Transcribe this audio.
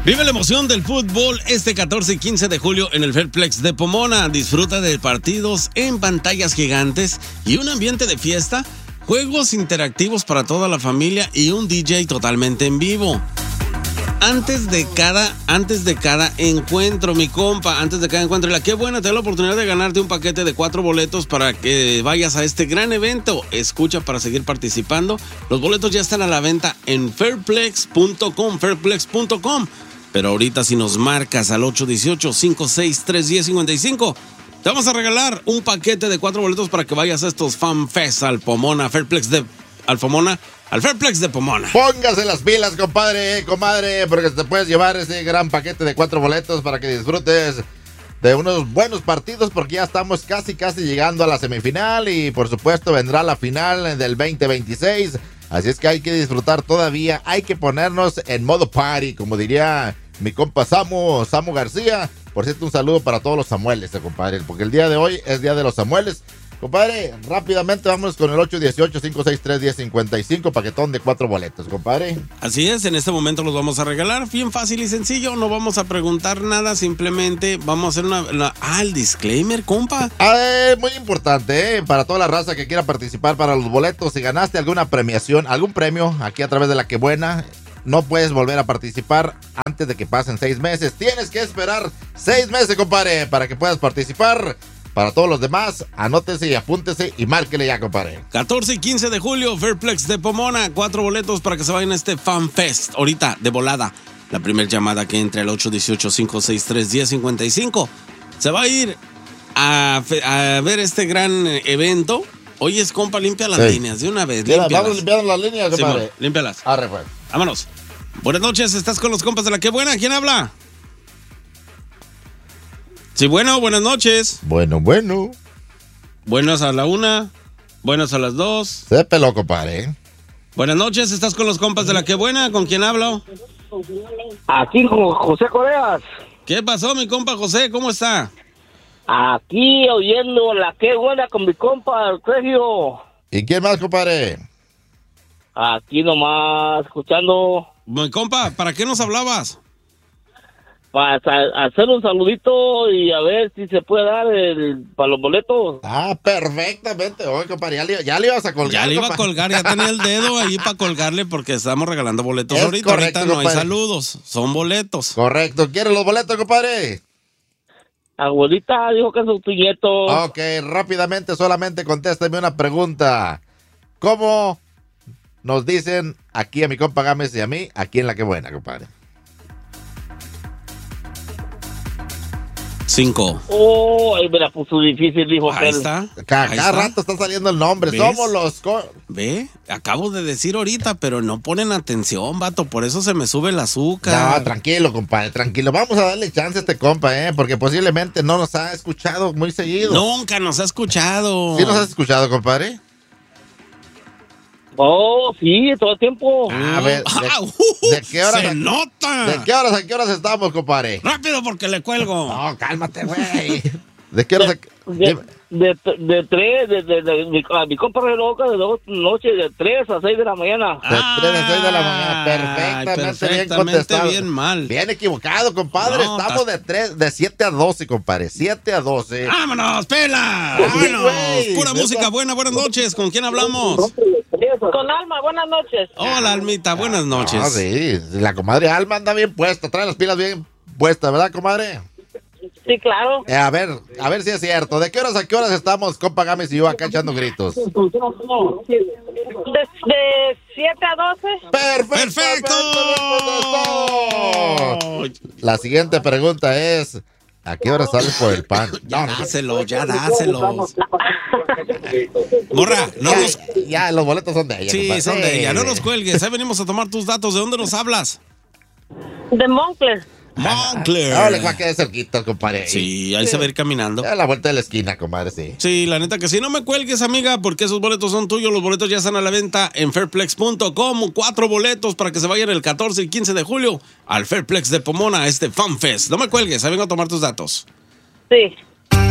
Vive la emoción del fútbol este 14 y 15 de julio en el Fairplex de Pomona. Disfruta de partidos en pantallas gigantes y un ambiente de fiesta, juegos interactivos para toda la familia y un DJ totalmente en vivo. Antes de cada encuentro, mi compa, y la qué buena, te da la oportunidad de ganarte un paquete de 4 boletos para que vayas a este gran evento. Escucha para seguir participando. Los boletos ya están a la venta en fairplex.com. Pero ahorita si nos marcas al 818-563-1055, te vamos a regalar un paquete de 4 boletos para que vayas a estos Fan Fest al Pomona, Fairplex de Pomona. Póngase las pilas, compadre, comadre, porque te puedes llevar ese gran paquete de 4 boletos para que disfrutes de unos buenos partidos, porque ya estamos casi llegando a la semifinal y por supuesto vendrá la final del 2026. Así es que hay que disfrutar todavía, hay que ponernos en modo party, como diría mi compa Samu García. Por cierto, un saludo para todos los Samueles, compadre, porque el día de hoy es día de los Samueles. Compadre, rápidamente vámonos con el 818-563-1055, paquetón de 4 boletos, compadre. Así es, en este momento los vamos a regalar, bien fácil y sencillo, no vamos a preguntar nada, simplemente vamos a hacer el disclaimer, compa. Muy importante, para toda la raza que quiera participar para los boletos, si ganaste alguna premiación, algún premio aquí a través de La Que Buena, no puedes volver a participar antes de que pasen 6 meses. Tienes que esperar 6 meses, compadre, para que puedas participar. Para todos los demás, anótese y apúntese y márquele ya, compadre. 14 y 15 de julio, Fairplex de Pomona. 4 boletos para que se vayan a este Fan Fest. Ahorita, de volada, la primera llamada que entre al 818-563-1055 se va a ir a ver este gran evento. Oye, compa, limpia las líneas de una vez. Vamos limpiando las líneas, compadre. Sí, límpialas. Arre, pues. Vámonos. Buenas noches, estás con los compas de La Que Buena. ¿Quién habla? Sí, bueno, buenas noches. Bueno. Buenas a la 1, buenas a las 2. Se peló, compadre. Buenas noches, estás con los compas de La Que Buena. ¿Con quién hablo? Aquí con José Coreas. ¿Qué pasó, mi compa José? ¿Cómo está? Aquí oyendo La Que Buena con mi compa Sergio. ¿Y quién más, compadre? Aquí nomás, escuchando. Mi compa, ¿para qué nos hablabas? Para hacer un saludito y a ver si se puede dar para los boletos. Perfectamente. Oye, compadre, ya le ibas a colgar. Ya le iba a colgar, ya tenía el dedo ahí para colgarle porque estamos regalando boletos ahorita. Correcto, ahorita no compadre. hay saludos, son boletos. Correcto. ¿Quieres los boletos, compadre? Abuelita dijo que es su nieto. Ok, rápidamente, solamente contéstame una pregunta. ¿Cómo nos dicen aquí a mi compa Gámez y a mí, aquí en La Que Buena, compadre? 5. Ahí me la puso difícil, dijo Ahí aquel. está. Cada rato está saliendo el nombre. ¿Ves? Somos los... Ve, acabo de decir ahorita, pero no ponen atención, vato, por eso se me sube el azúcar. No, tranquilo, compadre, tranquilo. Vamos a darle chance a este compa, porque posiblemente no nos ha escuchado muy seguido. Nunca nos ha escuchado. ¿Sí nos has escuchado, compadre? Sí, todo el tiempo. A ver, ¿de qué horas? ¡Se nota! ¿De qué horas a qué horas estamos, compadre? ¡Rápido porque le cuelgo! No, cálmate, güey. ¿De qué horas? De 3, mi compa Reloca de 2 noches, de 3 a 6 de la mañana. De 3 a 6 de la mañana. Perfectamente bien contestado. Bien mal. Bien equivocado, compadre. No, estamos de 7 a 12, compadre. 7 a 12. ¡Vámonos, pela! Sí, ¡Vámonos! güey. Pura música buena, buenas noches. ¿Con quién hablamos? Con Alma, buenas noches. Hola, Almita, buenas noches. No, sí, la comadre Alma anda bien puesta. Trae las pilas bien puestas, ¿verdad, comadre? Sí, claro. A ver si es cierto. ¿De qué horas a qué horas estamos, compa Gámez y yo acá echando gritos? De 7 a 12. ¡Perfecto! La siguiente pregunta es: ¿a qué hora sales por el pan? Ya dáselo. Morra, no nos... Ya, los boletos son de ella. Sí, compadre. son de ella. No nos cuelgues. Ahí venimos a tomar tus datos. ¿De dónde nos hablas? De Moncler. Moncler. No, les va a quedar cerquita, compadre. Sí, ahí se va a ir caminando. A la vuelta de la esquina, compadre, sí. Sí, la neta que sí. No me cuelgues, amiga, porque esos boletos son tuyos. Los boletos ya están a la venta en fairplex.com. 4 boletos para que se vayan el 14 y 15 de julio al Fairplex de Pomona, este Fan Fest. No me cuelgues, ahí vengo a tomar tus datos. Sí.